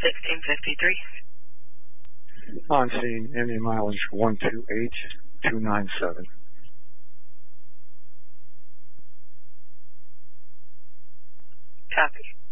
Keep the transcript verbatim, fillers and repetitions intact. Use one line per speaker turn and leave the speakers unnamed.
sixteen fifty-three.
On scene, Indian mileage one two eight two nine seven.
Copy.